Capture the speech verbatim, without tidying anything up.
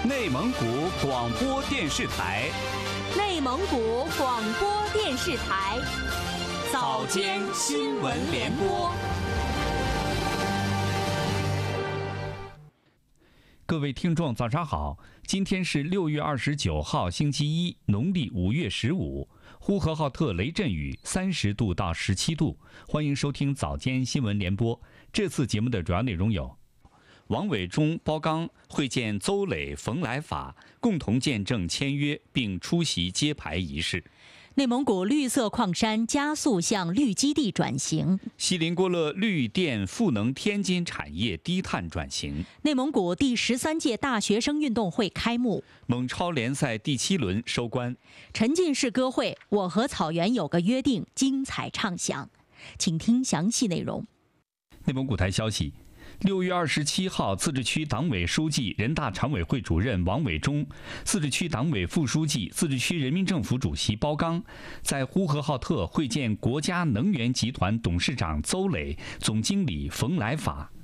内蒙古广播电视台， 内蒙古广播电视台， 早间新闻联播。各位听众，早上好！今天是六月二十九号，星期一，农历五月十五。呼和浩特雷阵雨，三十度到十七度。欢迎收听早间新闻联播。这次节目的主要内容有：王伟忠、包刚会见邹磊、冯来法，共同见证签约并出席揭牌仪式。 内蒙古绿色矿山加速向绿基地转型。 锡林郭勒绿电赋能天津产业低碳转型。 内蒙古第十三届大学生运动会开幕。 蒙超联赛第七轮收官。 沉浸式歌会《我和草原有个约定》精彩唱响，请听详细内容。 内蒙古台消息。六月二十七号，自治区党委书记、人大常委会主任王伟忠，自治区党委副书记、自治区人民政府主席包刚，在呼和浩特会见国家能源集团董事长邹磊、总经理冯来法。